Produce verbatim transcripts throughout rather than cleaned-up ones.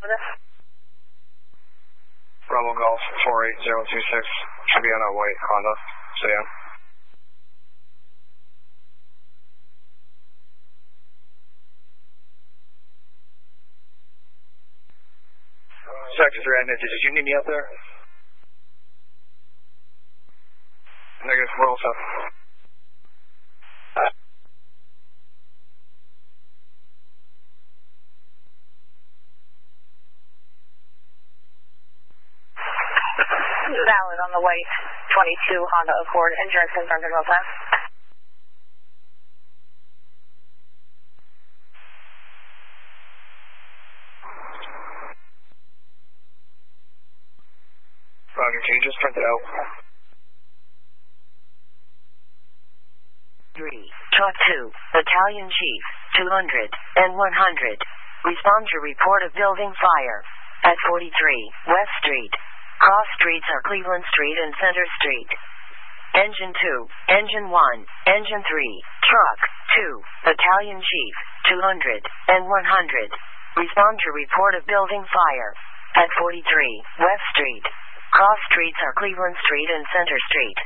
Bravo Golf four eight zero two six. Should be on a white Honda sedan. Sector three, I did you need me up there? Negative, we're all set. Valid on the white twenty-two Honda Accord. Insurance confirmed at all times. Roger, can you just print it out? three. Talk to Battalion Chief, two hundred and one hundred. Respond to report of building fire at forty-three West Street. Cross streets are Cleveland Street and Center Street. Engine two, Engine one, Engine three, Truck two, Battalion Chief, two hundred and one hundred. Respond to report of building fire at forty-three West Street. Cross streets are Cleveland Street and Center Street.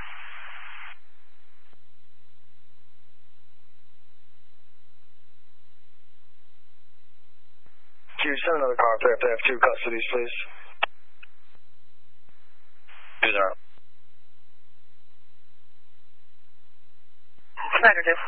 Can you send another car up there if they have two custodies, please? Two zero. Negative.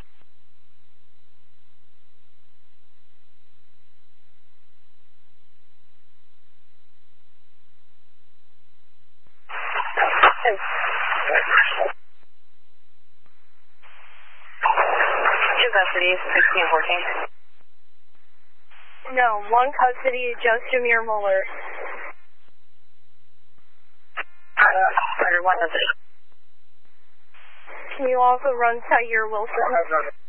Two custodies, sixteen fourteen. No, one custody, just Jameer Muller. Roger, one custody. Can you also run Tyre Wilson?